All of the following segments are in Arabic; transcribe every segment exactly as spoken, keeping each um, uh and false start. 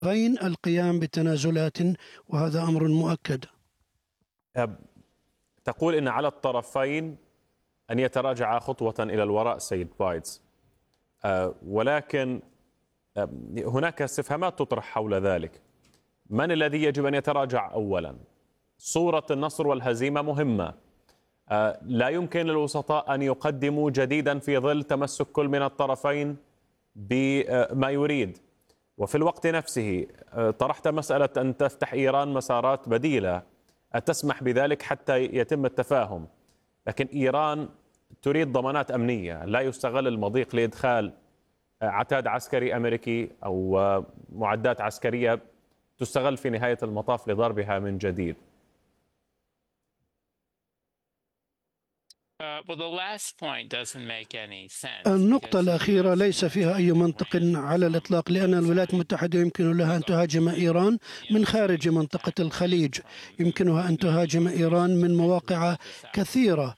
بين القيام بتنازلات، وهذا أمر مؤكد. تقول إن على الطرفين أن يتراجع خطوة إلى الوراء سيد بايدز، ولكن هناك استفهامات تطرح حول ذلك. من الذي يجب أن يتراجع أولا؟ صورة النصر والهزيمة مهمة، لا يمكن للوسطاء أن يقدموا جديدا في ظل تمسك كل من الطرفين بما يريد. وفي الوقت نفسه طرحت مسألة أن تفتح إيران مسارات بديلة تسمح بذلك حتى يتم التفاهم، لكن إيران تريد ضمانات أمنية، لا يستغل المضيق لإدخال عتاد عسكري أمريكي أو معدات عسكرية تستغل في نهاية المطاف لضربها من جديد. النقطة الأخيرة ليس فيها أي منطق على الإطلاق، لأن الولايات المتحدة يمكن لها أن تهاجم إيران من خارج منطقة الخليج، يمكنها أن تهاجم إيران من مواقع كثيرة،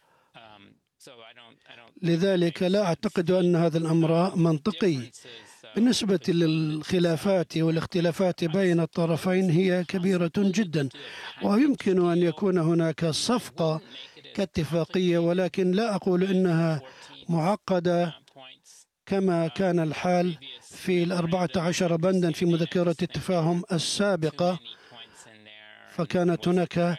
لذلك لا أعتقد أن هذا الأمر منطقي. بالنسبة للخلافات والاختلافات بين الطرفين هي كبيرة جدا، ويمكن أن يكون هناك صفقة كاتفاقية، ولكن لا أقول إنها معقدة كما كان الحال في الأربعة عشر بندا في مذكرة التفاهم السابقة، فكانت هناك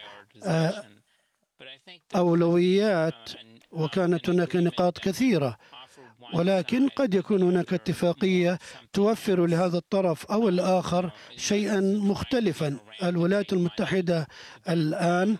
أولويات وكانت هناك نقاط كثيرة، ولكن قد يكون هناك اتفاقية توفر لهذا الطرف أو الآخر شيئا مختلفا. الولايات المتحدة الآن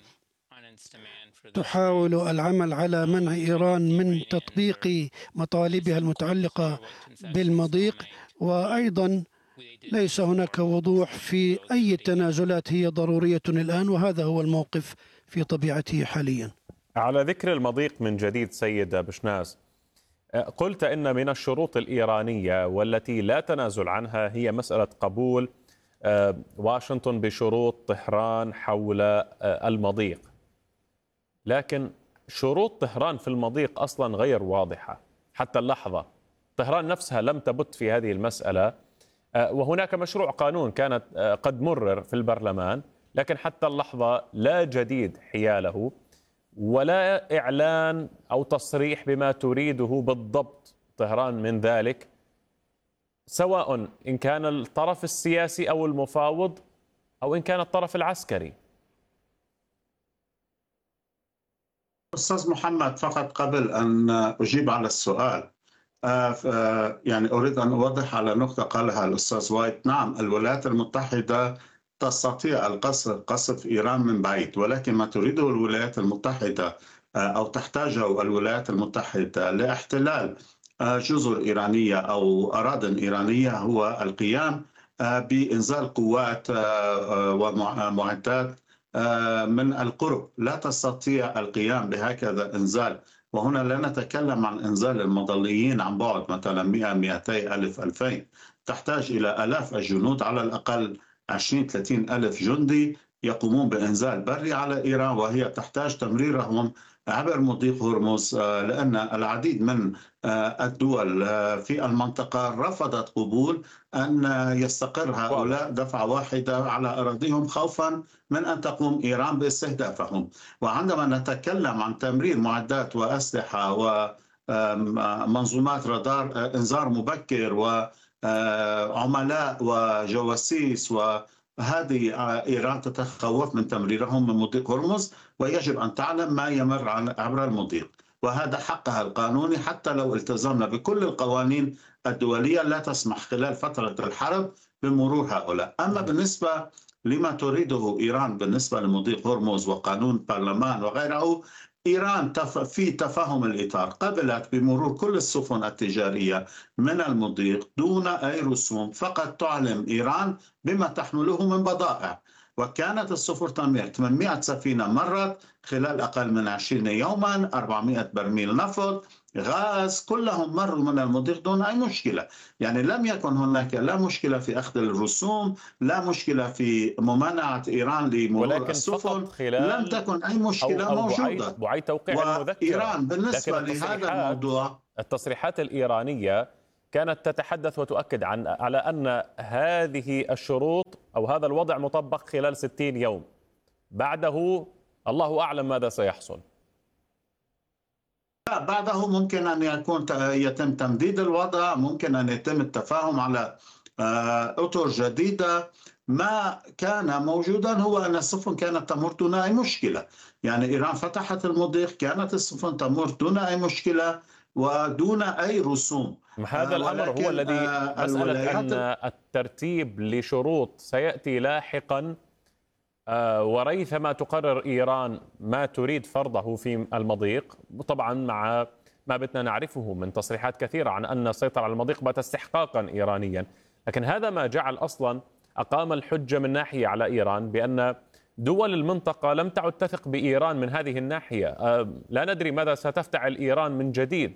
تحاول العمل على منع إيران من تطبيق مطالبها المتعلقة بالمضيق، وأيضا ليس هناك وضوح في أي تنازلات هي ضرورية الآن، وهذا هو الموقف في طبيعته حاليا. على ذكر المضيق من جديد سيد بشناس، قلت إن من الشروط الإيرانية والتي لا تنازل عنها هي مسألة قبول واشنطن بشروط طهران حول المضيق، لكن شروط طهران في المضيق أصلا غير واضحة حتى اللحظة. طهران نفسها لم تبت في هذه المسألة، وهناك مشروع قانون كانت قد مرر في البرلمان، لكن حتى اللحظة لا جديد حياله ولا إعلان أو تصريح بما تريده بالضبط طهران من ذلك، سواء إن كان الطرف السياسي أو المفاوض أو إن كان الطرف العسكري. أستاذ محمد، فقط قبل أن أجيب على السؤال يعني أريد أن أوضح على نقطة قالها الأستاذ وايت. نعم، الولايات المتحدة تستطيع القصف قصف إيران من بعيد، ولكن ما تريده الولايات المتحدة أو تحتاجه الولايات المتحدة لاحتلال جزر إيرانية أو أراضٍ إيرانية هو القيام بإنزال قوات ومعدات من القرب. لا تستطيع القيام بهكذا إنزال، وهنا لا نتكلم عن إنزال المظليين عن بعد مثلا مئة مئتي ألف ألفين، تحتاج إلى آلاف الجنود، على الأقل عشرين ثلاثين ألف جندي يقومون بإنزال بري على إيران، وهي تحتاج تمريرهم عبر مضيق هرمز، لأن العديد من الدول في المنطقة رفضت قبول أن يستقر هؤلاء دفعة واحدة على أراضيهم خوفا من أن تقوم إيران باستهدافهم. وعندما نتكلم عن تمرير معدات وأسلحة ومنظومات رادار إنذار مبكر وعملاء وجواسيس، وهذه إيران تتخوف من تمريرهم من مضيق هرمز، ويجب أن تعلم ما يمر عبر المضيق، وهذا حقها القانوني. حتى لو التزمنا بكل القوانين الدولية لا تسمح خلال فترة الحرب بمرور هؤلاء. أما بالنسبة لما تريده إيران بالنسبة لمضيق هرمز وقانون البرلمان وغيره، إيران في تفاهم الإطار قبلت بمرور كل السفن التجارية من المضيق دون أي رسوم، فقط تعلم إيران بما تحمله من بضائع. وكانت السفن ثمانمئة سفينة مرت خلال أقل من عشرين يوما، أربعمئة برميل نفط، غاز، كلهم مروا من المضيق دون أي مشكلة. يعني لم يكن هناك لا مشكلة في أخذ الرسوم، لا مشكلة في ممانعة إيران لمرور السفن، لم تكن أي مشكلة أو أو موجودة. بعيد توقيع المذكرة. وإيران بالنسبة لهذا الموضوع، التصريحات الإيرانية كانت تتحدث وتؤكد عن على أن هذه الشروط أو هذا الوضع مطبق خلال ستين يوم، بعده الله أعلم ماذا سيحصل. بعده ممكن أن يكون يتم تمديد الوضع، ممكن أن يتم التفاهم على أطر جديدة. ما كان موجودا هو أن السفن كانت تمر دون أي مشكلة، يعني إيران فتحت المضيق، كانت السفن تمر دون أي مشكلة ودون أي رسوم. هذا الأمر هو الذي مسألة أن الترتيب لشروط سيأتي لاحقا وريثما تقرر إيران ما تريد فرضه في المضيق، طبعا مع ما بدنا نعرفه من تصريحات كثيرة عن أن السيطرة على المضيق بات استحقاقا إيرانيا، لكن هذا ما جعل أصلا أقام الحجة من ناحية على إيران بأن دول المنطقة لم تعد تثق بإيران من هذه الناحية. لا ندري ماذا ستفتعل إيران من جديد.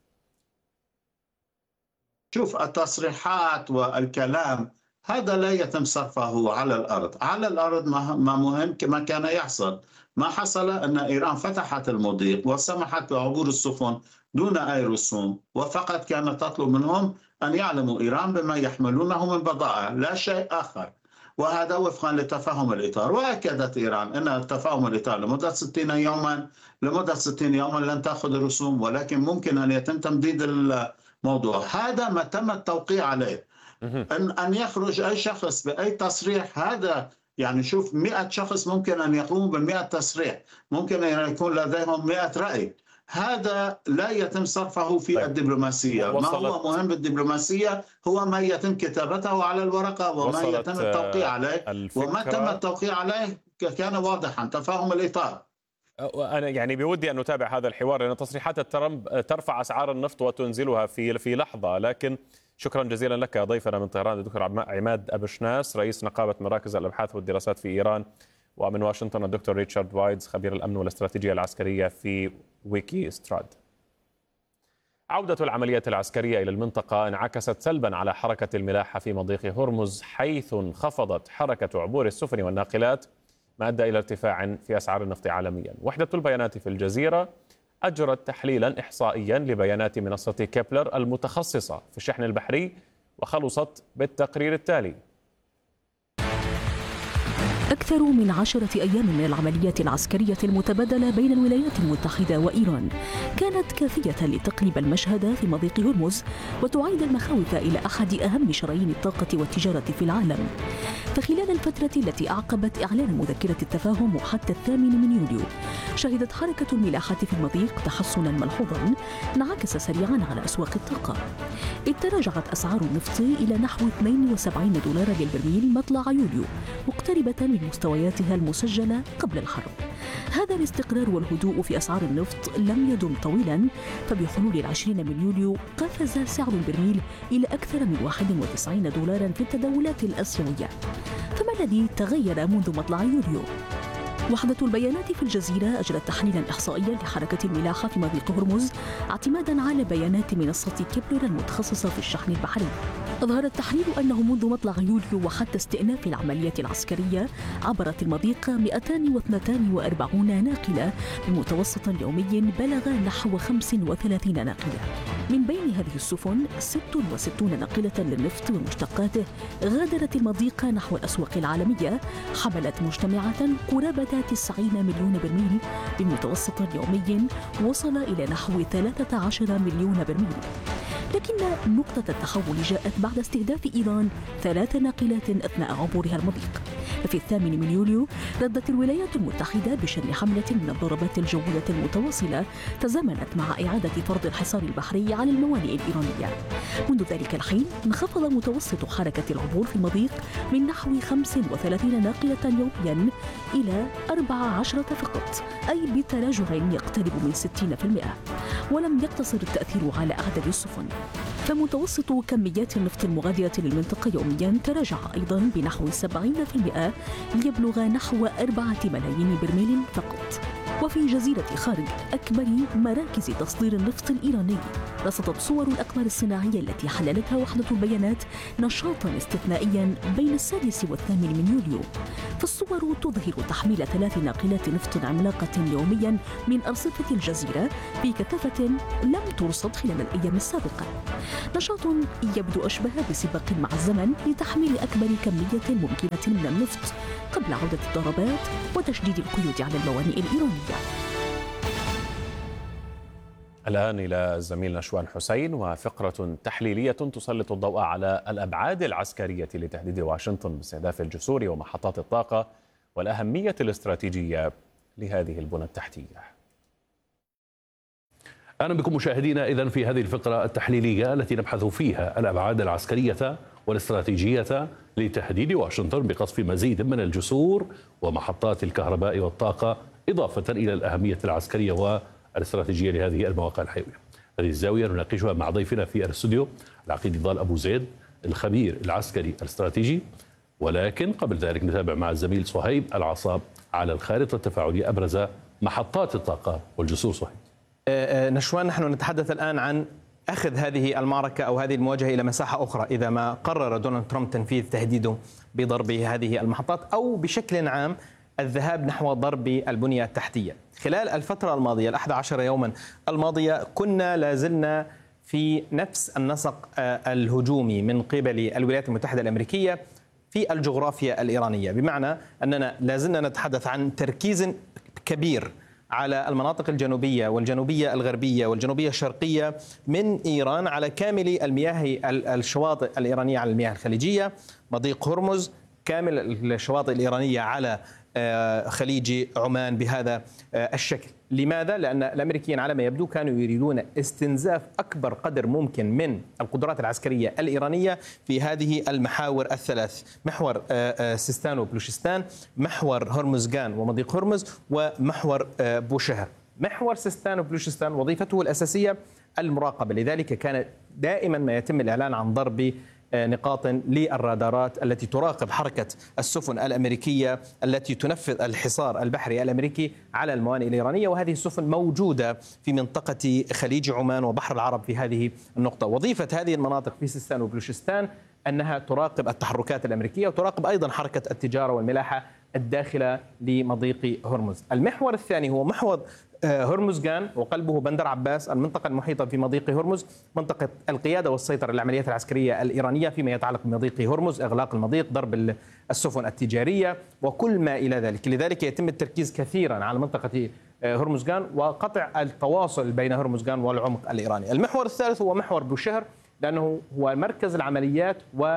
شوف، التصريحات والكلام هذا لا يتم صرفه على الأرض. على الأرض ما مهم ما كان يحصل. ما حصل أن إيران فتحت المضيق وسمحت بعبور السفن دون أي رسوم، وفقط كانت تطلب منهم أن يعلموا إيران بما يحملونه من بضائع، لا شيء آخر، وهذا وفقا لتفاهم الإطار. وأكدت إيران أن التفاهم الإطار لمدة ستين يوما لمدة ستين يوما لن تأخذ الرسوم، ولكن ممكن أن يتم تمديد الموضوع. هذا ما تم التوقيع عليه. أن أن يخرج أي شخص بأي تصريح، هذا يعني شوف مئة شخص ممكن أن يقوموا بالمئة تصريح، ممكن أن يكون لديهم مئة رأي، هذا لا يتم صرفه في طيب. الدبلوماسية. ما هو مهم بالدبلوماسية هو ما يتم كتابته على الورقة وما يتم التوقيع عليه، وما تم التوقيع عليه كان واضحا تفاهم الإطار. أنا يعني بودي أن نتابع هذا الحوار، لأن تصريحات ترامب ترفع أسعار النفط وتنزلها في في لحظة. لكن شكرا جزيلا لك ضيفنا من طهران الدكتور عماد أبشناس، رئيس نقابة مراكز الأبحاث والدراسات في إيران، ومن واشنطن الدكتور ريتشارد وايدز خبير الأمن والاستراتيجية العسكرية في ويكي ستراد. عودة العمليات العسكرية إلى المنطقة انعكست سلبا على حركة الملاحة في مضيق هرمز، حيث انخفضت حركة عبور السفن والناقلات، ما أدى إلى ارتفاع في أسعار النفط عالميا. وحدة البيانات في الجزيرة أجرت تحليلا إحصائيا لبيانات منصة كيبلر المتخصصة في الشحن البحري، وخلصت بالتقرير التالي. أكثر من عشرة أيام من العمليات العسكرية المتبادلة بين الولايات المتحدة وإيران كانت كافية لتقلب المشهد في مضيق هرمز وتعيد المخاوف إلى أحد أهم شرايين الطاقة والتجارة في العالم. فخلال الفترة التي أعقبت إعلان مذكرة التفاهم وحتى الثامن من يوليو، شهدت حركة الملاحة في المضيق تحسنا ملحوظا انعكس سريعا على أسواق الطاقة، إذ تراجعت أسعار النفط إلى نحو اثنين وسبعين دولارا للبرميل مطلع يوليو، مقتربة من مستوياتها المسجلة قبل الحرب. هذا الاستقرار والهدوء في أسعار النفط لم يدم طويلا، فبحلول العشرين من يوليو قفز سعر البرميل إلى أكثر من واحد وتسعين دولارا في التداولات الآسيوية. فما الذي تغير منذ مطلع يوليو؟ وحدة البيانات في الجزيرة أجرت تحليلا إحصائيا لحركة الملاحة في مضيق هرمز اعتمادا على بيانات منصة كيبلر المتخصصة في الشحن البحري. أظهر التحليل أنه منذ مطلع يوليو وحتى استئناف العملية العسكرية عبرت المضيق مئتين واثنين وأربعين ناقلة بمتوسط يومي بلغ نحو خمس وثلاثين ناقلة. من بين هذه السفن ستة وستين ناقلة للنفط ومشتقاته غادرت المضيق نحو الأسواق العالمية، حملت مجتمعة قرابة تسعين مليون برميل بمتوسط يومي وصل إلى نحو ثلاثة عشر مليون برميل. لكن نقطة التحول جاءت بعد استهداف إيران ثلاث ناقلات أثناء عبورها المضيق. ففي الثامن من يوليو ردت الولايات المتحدة بشن حملة من الضربات الجوية المتواصلة تزامنت مع إعادة فرض الحصار البحري على الموانئ الإيرانية. منذ ذلك الحين انخفض متوسط حركة العبور في المضيق من نحو خمس وثلاثين ناقلة يوميا إلى أربع عشرة فقط، أي بتراجع يقترب من ستين بالمئة. ولم يقتصر التأثير على أعداد السفن، فمتوسط كميات النفط المغادرة للمنطقة يوميا تراجع أيضا بنحو سبعين بالمئة ليبلغ نحو أربعة ملايين برميل فقط. وفي جزيرة خارج أكبر مراكز تصدير النفط الإيراني رصدت صور الأقمار الصناعية التي حللتها وحدة البيانات نشاطا استثنائيا بين السادس والثامن من يوليو، فالصور تظهر تحميل ثلاث ناقلات نفط عملاقة يوميا من أرصفة الجزيرة بكثافة لم ترصد خلال الأيام السابقة. نشاط يبدو أشبه بسباق مع الزمن لتحميل أكبر كمية ممكنة من النفط قبل عودة الضربات وتشديد القيود على الموانئ الإيرانية. الآن إلى الزميل نشوان حسين وفقرة تحليلية تسلط الضوء على الأبعاد العسكرية لتهديد واشنطن باستهداف الجسور ومحطات الطاقة والأهمية الاستراتيجية لهذه البنى التحتية. أهلا بكم مشاهدينا إذن في هذه الفقرة التحليلية التي نبحث فيها الأبعاد العسكرية والاستراتيجية لتهديد واشنطن بقصف مزيد من الجسور ومحطات الكهرباء والطاقة، إضافة إلى الأهمية العسكرية والاستراتيجية لهذه المواقع الحيوية. هذه الزاوية نناقشها مع ضيفنا في الاستوديو العقيد نضال أبو زيد الخبير العسكري الاستراتيجي، ولكن قبل ذلك نتابع مع الزميل صهيب العصاب على الخارطة التفاعلية أبرز محطات الطاقة والجسور. صهيب. نشوان، نحن نتحدث الآن عن أخذ هذه المعركة أو هذه المواجهة إلى مساحة أخرى إذا ما قرر دونالد ترامب تنفيذ تهديده بضرب هذه المحطات أو بشكل عام الذهاب نحو ضرب البنية التحتية. خلال الفترة الماضية الأحد عشر يوما الماضية كنا لازلنا في نفس النسق الهجومي من قبل الولايات المتحدة الأمريكية في الجغرافيا الإيرانية، بمعنى أننا لازلنا نتحدث عن تركيز كبير على المناطق الجنوبية والجنوبية الغربية والجنوبية الشرقية من إيران على كامل المياه الشواطئ الإيرانية على المياه الخليجية، مضيق هرمز، كامل الشواطئ الإيرانية على خليج عمان بهذا الشكل. لماذا؟ لأن الأمريكيين على ما يبدو كانوا يريدون استنزاف أكبر قدر ممكن من القدرات العسكرية الإيرانية في هذه المحاور الثلاث: محور سيستان وبلوشستان، محور هرمزغان ومضيق هرمز، ومحور بوشهر. محور سيستان وبلوشستان وظيفته الأساسية المراقبة، لذلك كان دائما ما يتم الإعلان عن ضرب نقاط للرادارات التي تراقب حركة السفن الأمريكية التي تنفذ الحصار البحري الأمريكي على الموانئ الإيرانية، وهذه السفن موجودة في منطقة خليج عمان وبحر العرب في هذه النقطة. وظيفة هذه المناطق في سيستان وبلوشستان أنها تراقب التحركات الأمريكية وتراقب أيضا حركة التجارة والملاحة الداخلة لمضيق هرمز. المحور الثاني هو محور هرمزغان وقلبه بندر عباس، المنطقة المحيطة في مضيق هرمز، منطقة القيادة والسيطرة للعمليات العسكرية الإيرانية فيما يتعلق بمضيق هرمز، إغلاق المضيق، ضرب السفن التجارية وكل ما إلى ذلك. لذلك يتم التركيز كثيرا على منطقة هرمزغان وقطع التواصل بين هرمزغان والعمق الإيراني. المحور الثالث هو محور بوشهر، لأنه هو مركز العمليات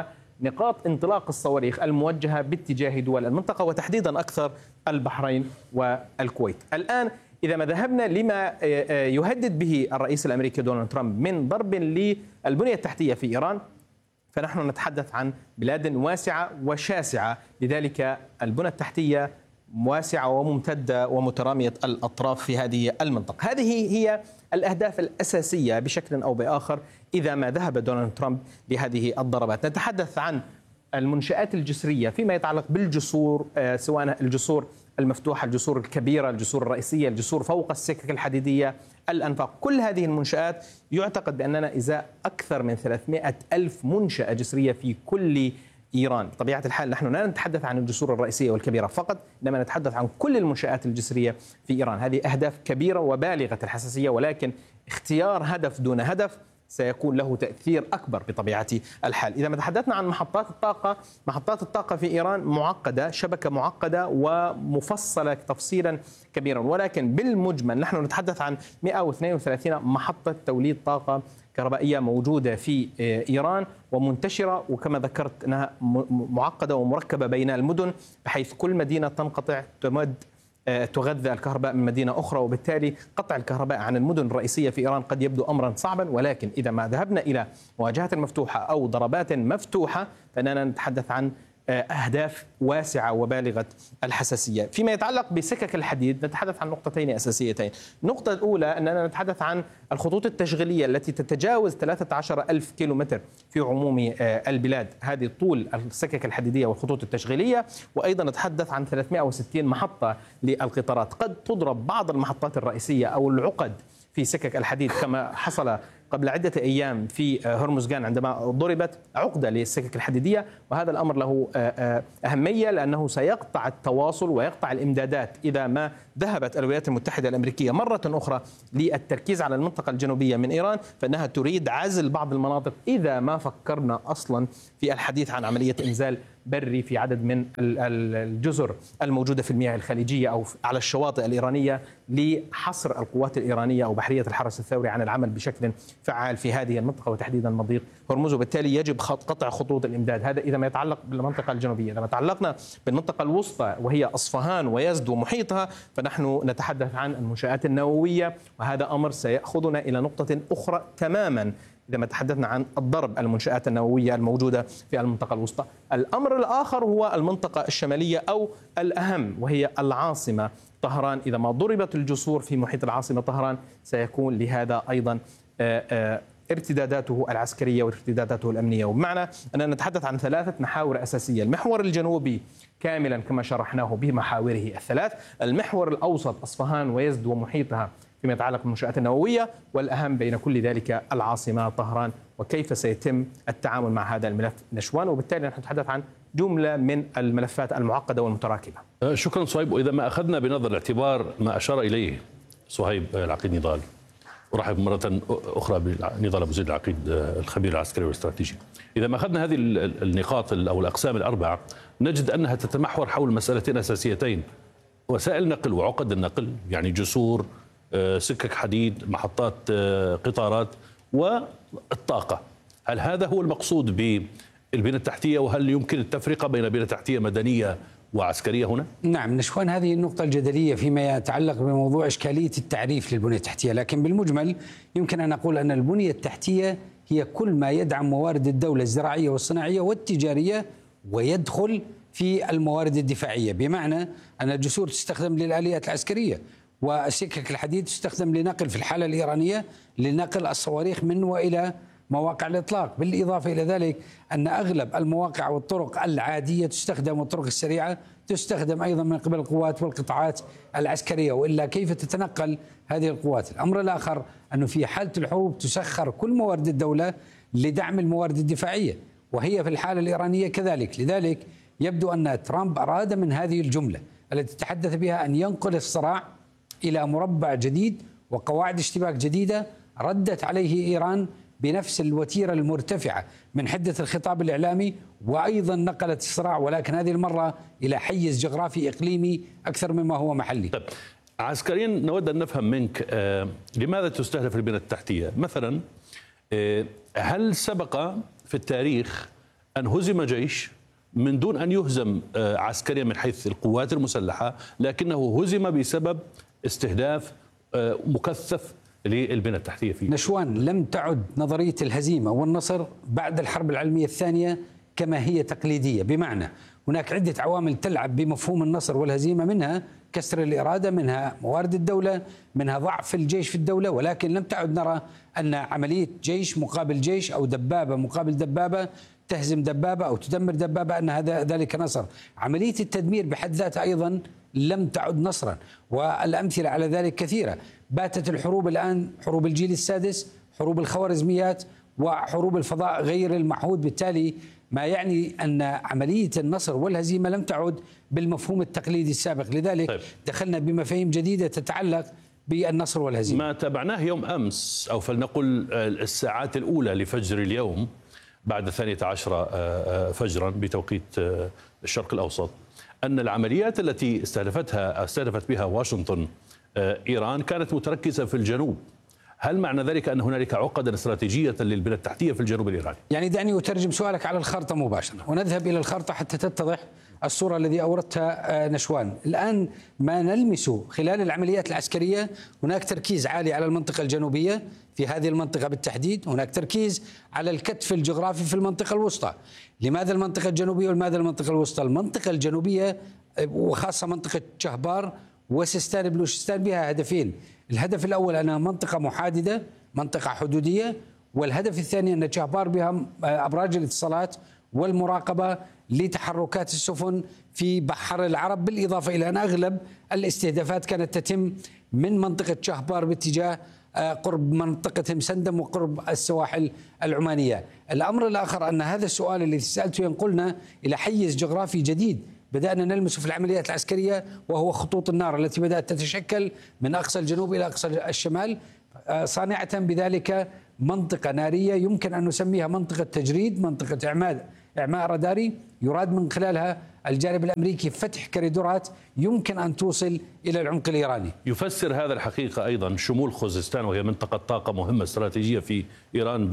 ونقاط انطلاق الصواريخ الموجهة باتجاه دول المنطقة وتحديدا أكثر البحرين والكويت. الآن إذا ما ذهبنا لما يهدد به الرئيس الأمريكي دونالد ترامب من ضرب للبنية التحتية في إيران، فنحن نتحدث عن بلاد واسعة وشاسعة، لذلك البنى التحتية واسعة وممتدة ومترامية الأطراف في هذه المنطقة. هذه هي الأهداف الأساسية بشكل أو بآخر إذا ما ذهب دونالد ترامب لهذه الضربات. نتحدث عن المنشآت الجسرية فيما يتعلق بالجسور، سواء الجسور المفتوحة، الجسور الكبيرة، الجسور الرئيسية، الجسور فوق السكك الحديدية، الأنفاق. كل هذه المنشآت يعتقد بأننا إزاء أكثر من ثلاثمائة ألف منشأة جسرية في كل إيران. بطبيعة الحال نحن لا نتحدث عن الجسور الرئيسية والكبيرة فقط، إنما نتحدث عن كل المنشآت الجسرية في إيران. هذه أهداف كبيرة وبالغة الحساسية، ولكن اختيار هدف دون هدف سيكون له تأثير أكبر بطبيعة الحال. إذا ما تحدثنا عن محطات الطاقة، محطات الطاقة في إيران معقدة، شبكة معقدة ومفصلة تفصيلا كبيرا، ولكن بالمجمل نحن نتحدث عن مئة واثنين وثلاثين محطة توليد طاقة كهربائية موجودة في إيران ومنتشرة، وكما ذكرت أنها معقدة ومركبة بين المدن، بحيث كل مدينة تنقطع تمد تغذى الكهرباء من مدينة أخرى، وبالتالي قطع الكهرباء عن المدن الرئيسية في إيران قد يبدو أمرا صعبا. ولكن إذا ما ذهبنا إلى مواجهات مفتوحة أو ضربات مفتوحة فإننا نتحدث عن أهداف واسعة وبالغة الحساسية. فيما يتعلق بسكك الحديد نتحدث عن نقطتين أساسيتين. النقطة الأولى أننا نتحدث عن الخطوط التشغيلية التي تتجاوز ثلاثة عشر ألف كيلومتر في عموم البلاد، هذه طول السكك الحديدية والخطوط التشغيلية. وأيضا نتحدث عن ثلاثمائة وستين محطة للقطارات. قد تضرب بعض المحطات الرئيسية أو العقد في سكك الحديد كما حصل قبل عدة أيام في هرمزغان عندما ضربت عقدة للسكك الحديدية، وهذا الأمر له أهمية لأنه سيقطع التواصل ويقطع الإمدادات إذا ما ذهبت الولايات المتحدة الأمريكية مرة أخرى للتركيز على المنطقة الجنوبية من إيران، فإنها تريد عزل بعض المناطق إذا ما فكرنا أصلا في الحديث عن عملية إنزال بري في عدد من الجزر الموجودة في المياه الخليجية أو على الشواطئ الإيرانية لحصر القوات الإيرانية أو بحرية الحرس الثوري عن العمل بشكل فعال في هذه المنطقة وتحديدا مضيق هرمز، وبالتالي يجب قطع خطوط الإمداد. هذا إذا ما يتعلق بالمنطقة الجنوبية. إذا ما تعلقنا بالمنطقة الوسطى وهي أصفهان ويزد ومحيطها فنحن نتحدث عن المنشآت النووية، وهذا أمر سيأخذنا إلى نقطة أخرى تماما إذا ما تحدثنا عن الضرب المنشآت النووية الموجودة في المنطقة الوسطى. الأمر الآخر هو المنطقة الشمالية أو الأهم وهي العاصمة طهران. إذا ما ضربت الجسور في محيط العاصمة طهران سيكون لهذا أيضا ارتداداته العسكرية وارتداداته الأمنية، وبمعنى أننا نتحدث عن ثلاثة محاور أساسية: المحور الجنوبي كاملا كما شرحناه بمحاوره الثلاث، المحور الأوسط أصفهان ويزد ومحيطها فيما يتعلق بالمنشآت النووية، والأهم بين كل ذلك العاصمة طهران وكيف سيتم التعامل مع هذا الملف نشوان. وبالتالي نحن نتحدث عن جملة من الملفات المعقدة والمتراكبة. شكرا صهيب. وإذا ما أخذنا بنظر الاعتبار ما أشار إليه صهيب العقيد نضال، أرحب مرة أخرى بنضال أبو زيد العقيد الخبير العسكري والاستراتيجي، إذا ما أخذنا هذه النقاط أو الأقسام الأربعة نجد أنها تتمحور حول مسألتين أساسيتين: وسائل النقل وعقد النقل، يعني جسور، سكك حديد، محطات قطارات، والطاقة. هل هذا هو المقصود بالبنية التحتية؟ وهل يمكن التفرقة بين بنية تحتية مدنية وعسكرية هنا؟ نعم نشوان، هذه النقطة الجدلية فيما يتعلق بموضوع إشكالية التعريف للبنية التحتية، لكن بالمجمل يمكن أن نقول أن البنية التحتية هي كل ما يدعم موارد الدولة الزراعية والصناعية والتجارية ويدخل في الموارد الدفاعية، بمعنى أن الجسور تستخدم للآليات العسكرية، وسكك الحديد تستخدم لنقل في الحالة الإيرانية لنقل الصواريخ من وإلى مواقع الإطلاق. بالإضافة إلى ذلك أن أغلب المواقع والطرق العادية تستخدم، والطرق السريعة تستخدم أيضا من قبل القوات والقطاعات العسكرية، وإلا كيف تتنقل هذه القوات؟ الأمر الآخر أنه في حالة الحروب تسخر كل موارد الدولة لدعم الموارد الدفاعية، وهي في الحالة الإيرانية كذلك. لذلك يبدو أن ترامب أراد من هذه الجملة التي تحدث بها أن ينقل الصراع إلى مربع جديد وقواعد اشتباك جديدة ردت عليه إيران بنفس الوتيرة المرتفعة من حدة الخطاب الإعلامي، وأيضا نقلت الصراع ولكن هذه المرة إلى حيز جغرافي إقليمي أكثر مما هو محلي. طيب عسكريا نود أن نفهم منك آه لماذا تستهدف البنية التحتية؟ مثلا آه هل سبق في التاريخ أن هزم جيش من دون أن يهزم آه عسكريا من حيث القوات المسلحة، لكنه هزم بسبب استهداف آه مكثف للبنية التحتية فيه؟ نشوان، لم تعد نظرية الهزيمة والنصر بعد الحرب العالمية الثانية كما هي تقليدية، بمعنى هناك عدة عوامل تلعب بمفهوم النصر والهزيمة، منها كسر الإرادة، منها موارد الدولة، منها ضعف الجيش في الدولة، ولكن لم تعد نرى أن عملية جيش مقابل جيش أو دبابة مقابل دبابة تهزم دبابة أو تدمر دبابة أن هذا ذلك نصر. عملية التدمير بحد ذاتها أيضا لم تعد نصرا، والأمثلة على ذلك كثيرة. باتت الحروب الآن حروب الجيل السادس، حروب الخوارزميات، وحروب الفضاء غير المعهود، بالتالي ما يعني أن عملية النصر والهزيمة لم تعد بالمفهوم التقليدي السابق. لذلك طيب. دخلنا بمفاهيم جديدة تتعلق بالنصر والهزيمة. ما تابعناه يوم أمس أو فلنقل الساعات الأولى لفجر اليوم بعد الثانية عشرة فجرا بتوقيت الشرق الأوسط، أن العمليات التي استهدفتها استهدفت بها واشنطن إيران كانت متركزة في الجنوب. هل معنى ذلك أن هنالك عقدا استراتيجية للبنية التحتية في الجنوب الإيراني؟ يعني دعني أترجم سؤالك على الخارطة مباشرة ونذهب إلى الخارطة حتى تتضح الصورة الذي أوردتها نشوان. الآن ما نلمسه خلال العمليات العسكرية هناك تركيز عالي على المنطقة الجنوبية، في هذه المنطقة بالتحديد هناك تركيز على الكتف الجغرافي في المنطقة الوسطى. لماذا المنطقة الجنوبية ولماذا المنطقة الوسطى؟ المنطقة الجنوبية وخاصة منطقة شهبار وسيستان بلوشستان بها هدفين: الهدف الأول أنها منطقة محاددة، منطقة حدودية، والهدف الثاني أن شهبار بها أبراج الاتصالات والمراقبة لتحركات السفن في بحر العرب، بالإضافة إلى أن أغلب الاستهدافات كانت تتم من منطقة شهبار باتجاه قرب منطقة مسندم وقرب السواحل العمانية. الأمر الآخر أن هذا السؤال الذي سألته ينقلنا إلى حيز جغرافي جديد بدأنا نلمسه في العمليات العسكرية، وهو خطوط النار التي بدأت تتشكل من أقصى الجنوب إلى أقصى الشمال، صانعة بذلك منطقة نارية يمكن أن نسميها منطقة تجريد، منطقة إعماد إعماء راداري يراد من خلالها الجانب الأمريكي فتح كريدورات يمكن أن توصل إلى العمق الإيراني. يفسر هذا الحقيقة أيضا شمول خوزستان وهي منطقة طاقة مهمة استراتيجية في إيران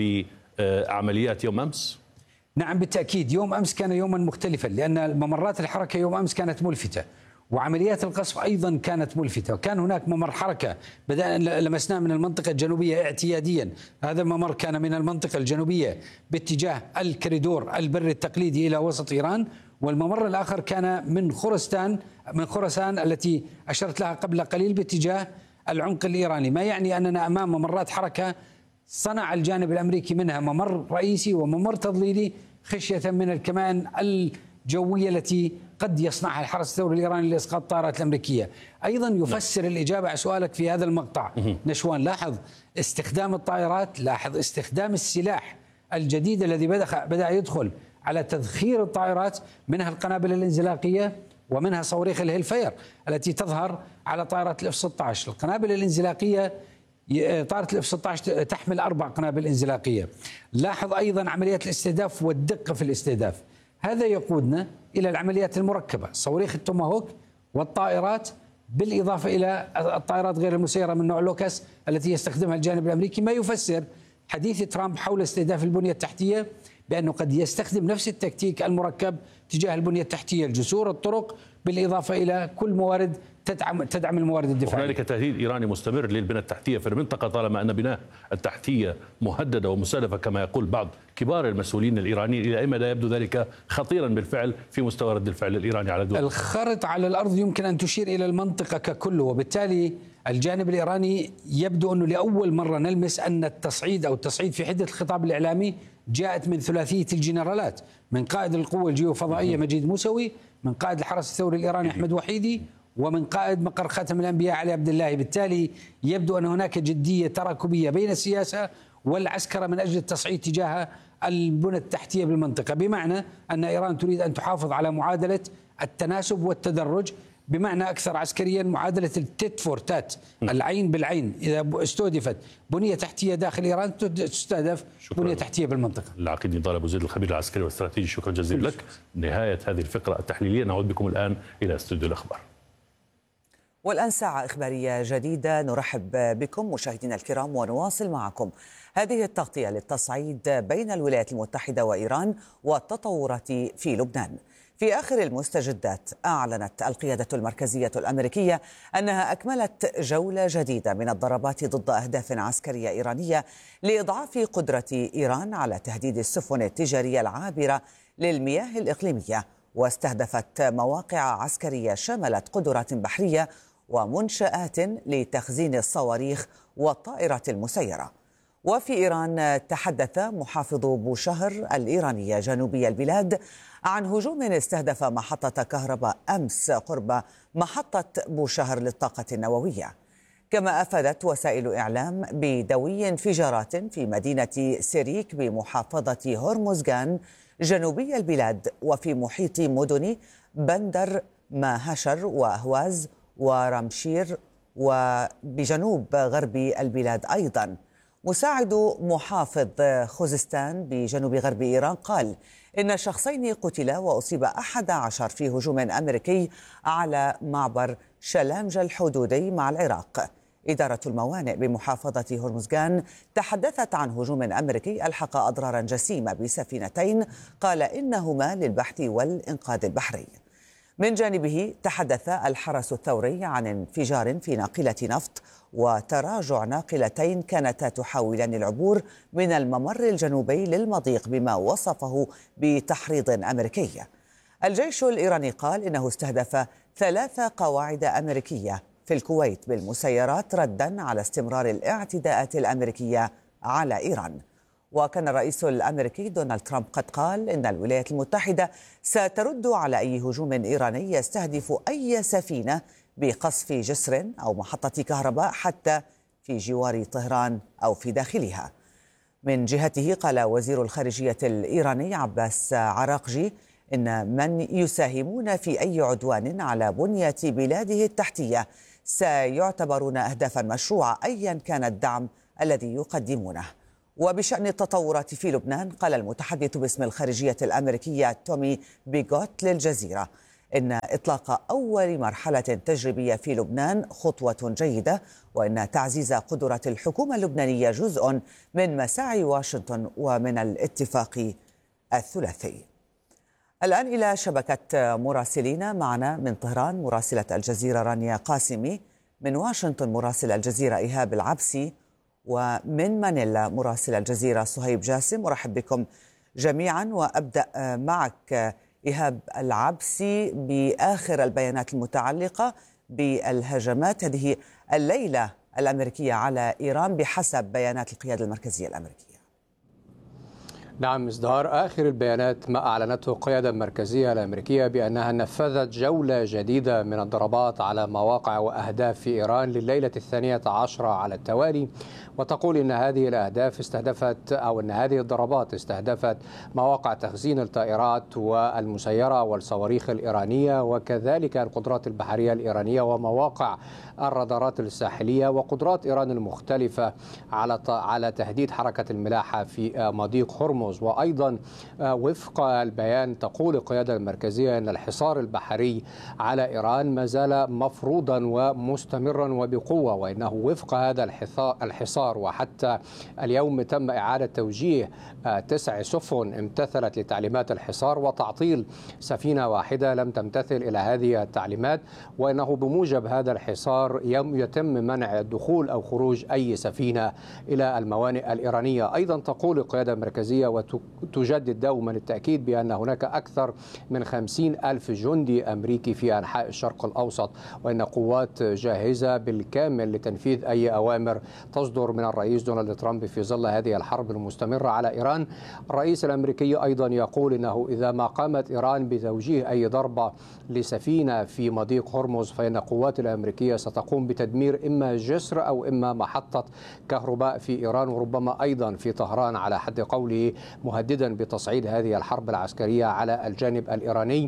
بعمليات يوم أمس؟ نعم بالتأكيد، يوم أمس كان يوما مختلفا لأن ممرات الحركة يوم أمس كانت ملفتة، وعمليات القصف أيضا كانت ملفتة، وكان هناك ممر حركة بدأنا لمسناه من المنطقة الجنوبية اعتياديا. هذا الممر كان من المنطقة الجنوبية باتجاه الكريدور البري التقليدي إلى وسط إيران، والممر الآخر كان من خرستان من خراسان التي أشرت لها قبل قليل باتجاه العمق الإيراني، ما يعني أننا أمام ممرات حركة صنع الجانب الأمريكي منها ممر رئيسي وممر تضليلي خشية من الكمائن الجوية التي قد يصنعها الحرس الثوري الإيراني لإسقاط الطائرات الأمريكية. أيضا يفسر الإجابة على سؤالك في هذا المقطع نشوان، لاحظ استخدام الطائرات، لاحظ استخدام السلاح الجديد الذي بدأ بدأ يدخل على تذخير الطائرات، منها القنابل الانزلاقية ومنها صواريخ الهيلفاير التي تظهر على طائرات الاف ستة عشر. القنابل الانزلاقية طائرة الاف ستة عشر تحمل أربع قنابل انزلاقية. لاحظ أيضا عمليات الاستهداف والدقة في الاستهداف. هذا يقودنا إلى العمليات المركبة، صواريخ التوماهوك والطائرات، بالإضافة إلى الطائرات غير المسيرة من نوع لوكاس التي يستخدمها الجانب الأمريكي، ما يفسر حديث ترامب حول استهداف البنية التحتية بأنه قد يستخدم نفس التكتيك المركب تجاه البنية التحتية، الجسور، الطرق، بالإضافة إلى كل موارد تدعم تدعم الموارد الدفاعية. هنالك تهديد إيراني مستمر للبنى التحتية في المنطقة طالما أن بناء التحتية مهددة ومستهدفة كما يقول بعض كبار المسؤولين الإيرانيين. إلى أي مدى يبدو ذلك خطيرا بالفعل في مستوى رد الفعل الإيراني على الدول؟ الخريطة على الأرض يمكن أن تشير إلى المنطقة ككل، وبالتالي الجانب الإيراني يبدو أنه لأول مرة نلمس أن التصعيد أو التصعيد في حدة الخطاب الإعلامي جاءت من ثلاثية الجنرالات، من قائد القوة الجيوفضائية مجيد موسوي، من قائد الحرس الثوري الإيراني أحمد وحيدي، ومن قائد مقر خاتم الأنبياء علي عبد الله. بالتالي يبدو أن هناك جدية تراكمية بين السياسة والعسكرة من أجل التصعيد تجاه البنى التحتية بالمنطقة، بمعنى أن إيران تريد أن تحافظ على معادلة التناسب والتدرج، بمعنى أكثر عسكريا معادلة التيت فور تات، العين بالعين. إذا استهدفت بنية تحتية داخل إيران تستهدف بنية تحتية بالمنطقة. العقيد نضال أبو زيد الخبير العسكري والاستراتيجي، شكرا جزيلا لك. نهاية هذه الفقرة التحليلية، نعود بكم الآن إلى استوديو الأخبار. والآن ساعة إخبارية جديدة، نرحب بكم مشاهدينا الكرام ونواصل معكم هذه التغطية للتصعيد بين الولايات المتحدة وإيران والتطورات في لبنان. في آخر المستجدات أعلنت القيادة المركزية الأمريكية أنها أكملت جولة جديدة من الضربات ضد أهداف عسكرية إيرانية لإضعاف قدرة إيران على تهديد السفن التجارية العابرة للمياه الإقليمية، واستهدفت مواقع عسكرية شملت قدرات بحرية ومنشآت لتخزين الصواريخ والطائرات المسيرة. وفي إيران تحدث محافظ بوشهر الإيرانية جنوبي البلاد عن هجوم استهدف محطة كهرباء أمس قرب محطة بوشهر للطاقة النووية. كما أفادت وسائل إعلام بدوي انفجارات في مدينة سيريك بمحافظة هرمزغان جنوبي البلاد وفي محيط مدن بندر ماهشر وأهواز ورمشير وبجنوب غرب البلاد أيضا. مساعد محافظ خوزستان بجنوب غرب إيران قال إن شخصين قتلا وأصيب أحد عشر في هجوم أمريكي على معبر شلامجة الحدودي مع العراق. إدارة الموانئ بمحافظة هرمزغان تحدثت عن هجوم أمريكي ألحق أضرارا جسيمة بسفينتين قال إنهما للبحث والإنقاذ البحري. من جانبه تحدث الحرس الثوري عن انفجار في ناقلة نفط وتراجع ناقلتين كانتا تحاولان العبور من الممر الجنوبي للمضيق بما وصفه بتحريض أمريكي. الجيش الإيراني قال إنه استهدف ثلاث قواعد أمريكية في الكويت بالمسيرات ردا على استمرار الاعتداءات الأمريكية على إيران. وكان الرئيس الأمريكي دونالد ترامب قد قال إن الولايات المتحدة سترد على أي هجوم إيراني يستهدف أي سفينة بقصف جسر أو محطة كهرباء حتى في جوار طهران أو في داخلها. من جهته قال وزير الخارجية الإيراني عباس عراقجي إن من يساهمون في أي عدوان على بنية بلاده التحتية سيعتبرون أهدافا مشروعة أيا كان الدعم الذي يقدمونه. وبشأن التطورات في لبنان قال المتحدث باسم الخارجية الأمريكية تومي بيغوت للجزيرة إن إطلاق أول مرحلة تجريبية في لبنان خطوة جيدة، وإن تعزيز قدرات الحكومة اللبنانية جزء من مساعي واشنطن ومن الاتفاق الثلاثي. الآن إلى شبكة مراسلين. معنا من طهران مراسلة الجزيرة رانيا قاسمي، من واشنطن مراسل الجزيرة إيهاب العبسي، ومن مانيلا مراسل الجزيرة صهيب جاسم. أرحب بكم جميعا، وأبدأ معك إيهاب العبسي بآخر البيانات المتعلقة بالهجمات هذه الليلة الأمريكية على إيران بحسب بيانات القيادة المركزية الأمريكية. نعم، إصدار آخر البيانات ما أعلنته القيادة المركزية الأمريكية بأنها نفذت جولة جديدة من الضربات على مواقع وأهداف في إيران لليلة الثانية عشرة على التوالي، وتقول إن هذه الأهداف استهدفت أو أن هذه الضربات استهدفت مواقع تخزين الطائرات والمسيرة والصواريخ الإيرانية، وكذلك القدرات البحرية الإيرانية ومواقع الرادارات الساحلية وقدرات إيران المختلفة على على تهديد حركة الملاحة في مضيق هرمز. وأيضا وفق البيان تقول القيادة المركزية أن الحصار البحري على إيران ما زال مفروضا ومستمرا وبقوة، وإنه وفق هذا الحصار وحتى اليوم تم إعادة توجيه تسع سفن امتثلت لتعليمات الحصار وتعطيل سفينة واحدة لم تمتثل إلى هذه التعليمات، وإنه بموجب هذا الحصار يتم منع دخول أو خروج أي سفينة إلى الموانئ الإيرانية. أيضا تقول القيادة المركزية وتجدد دوما التأكيد بأن هناك أكثر من خمسين ألف جندي أمريكي في أنحاء الشرق الأوسط، وإن قوات جاهزة بالكامل لتنفيذ أي أوامر تصدر من الرئيس دونالد ترامب في ظل هذه الحرب المستمرة على إيران. الرئيس الأمريكي أيضا يقول إنه إذا ما قامت إيران بتوجيه أي ضربة لسفينة في مضيق هرمز فإن القوات الأمريكية ستقوم بتدمير إما جسر أو إما محطة كهرباء في إيران، وربما أيضا في طهران على حد قوله، مهددا بتصعيد هذه الحرب العسكرية على الجانب الإيراني.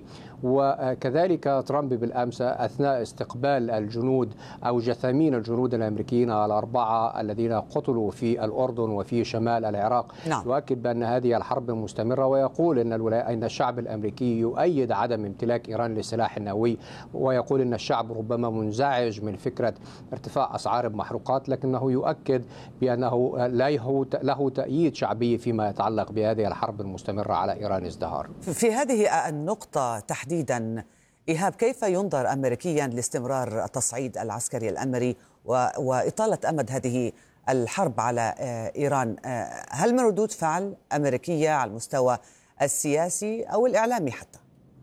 وكذلك ترامب بالأمس أثناء استقبال الجنود أو جثامين الجنود الأمريكيين الأربعة الذين قتلوا في الأردن وفي شمال العراق نعم. يؤكد بأن هذه الحرب مستمرة، ويقول أن أن الشعب الأمريكي يؤيد عدم امتلاك إيران للسلاح النووي، ويقول أن الشعب ربما منزعج من فكرة ارتفاع أسعار المحروقات، لكنه يؤكد بأنه له تأييد شعبي فيما يتعلق بهذه الحرب المستمرة على إيران. ازدهار في هذه النقطة تحديدا إيهاب، كيف ينظر أمريكيا لاستمرار التصعيد العسكري الأمري وإطالة أمد هذه الحرب على إيران؟ هل من ردود فعل أمريكية على المستوى السياسي أو الإعلامي حتى؟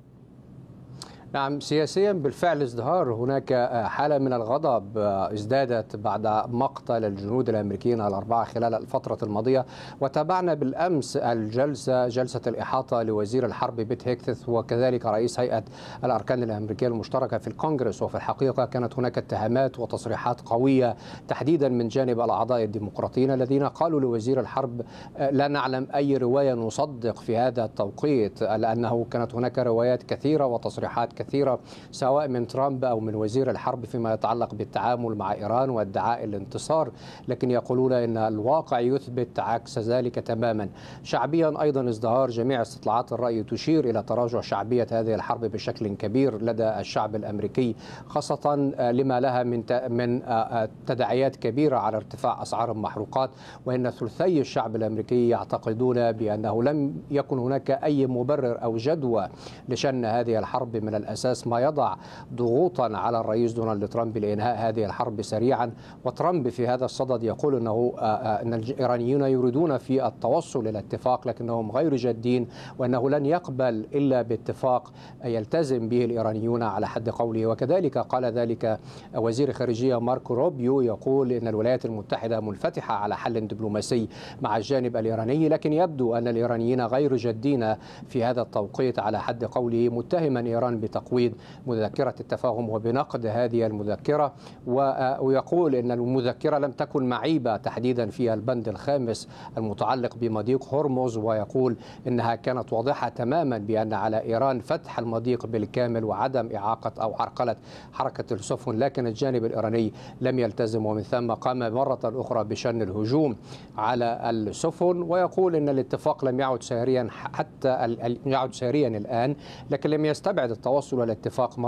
نعم، سياسيا بالفعل ازدهار. هناك حالة من الغضب ازدادت بعد مقتل الجنود الأمريكيين الأربعة خلال الفترة الماضية، وتابعنا بالأمس الجلسة جلسة الإحاطة لوزير الحرب بيت هيكث وكذلك رئيس هيئة الأركان الأمريكية المشتركة في الكونغرس. وفي الحقيقة كانت هناك اتهامات وتصريحات قوية تحديدا من جانب الأعضاء الديمقراطيين الذين قالوا لوزير الحرب لا نعلم أي رواية نصدق في هذا التوقيت، لأنه كانت هناك روايات كثيرة وتصريحات كثيرة سواء من ترامب أو من وزير الحرب فيما يتعلق بالتعامل مع إيران وادعاء الانتصار، لكن يقولون أن الواقع يثبت عكس ذلك تماما. شعبيا أيضا ازدهار. جميع استطلاعات الرأي تشير إلى تراجع شعبية هذه الحرب بشكل كبير لدى الشعب الأمريكي، خاصة لما لها من من تداعيات كبيرة على ارتفاع أسعار المحروقات، وإن ثلثي الشعب الأمريكي يعتقدون بأنه لم يكن هناك أي مبرر أو جدوى لشن هذه الحرب من الأساس، ما يضع ضغوطا على الرئيس دونالد ترامب لإنهاء هذه الحرب سريعا. وترامب في هذا الصدد يقول أنه أن الإيرانيون يريدون في التوصل إلى اتفاق لكنهم غير جادين، وأنه لن يقبل إلا باتفاق يلتزم به الإيرانيون على حد قوله. وكذلك قال ذلك وزير خارجية ماركو روبيو، يقول أن الولايات المتحدة منفتحة على حل دبلوماسي مع الجانب الإيراني، لكن يبدو أن الإيرانيين غير جادين في هذا التوقيت على حد قوله، متهما إيران بتقديم بتقويض مذكرة التفاهم وبنقد هذه المذكرة، ويقول أن المذكرة لم تكن معيبة تحديدا في البند الخامس المتعلق بمضيق هرمز، ويقول أنها كانت واضحة تماما بأن على إيران فتح المضيق بالكامل وعدم إعاقة أو عرقلة حركة السفن، لكن الجانب الإيراني لم يلتزم، ومن ثم قام مرة أخرى بشن الهجوم على السفن. ويقول أن الاتفاق لم يعد ساريا حتى يعد ساريا الآن، لكن لم يستبعد التوصل إلى اتفاق